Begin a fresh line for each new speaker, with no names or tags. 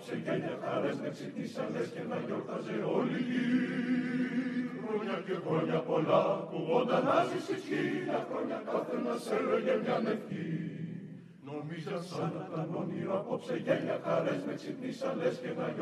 απόψε γέλια χαρές με ξυπνήσαν λες και να γιορτάζε όλη η γη. Χρόνια και χρόνια πολλά κουβόντα να ζήσεις 1000 χρόνια κάθε να σε έλεγε μια ευχή. Νομίζα σαν να ήταν όνειρο απόψε γέλια χαρές με ξυπνήσαν λες και να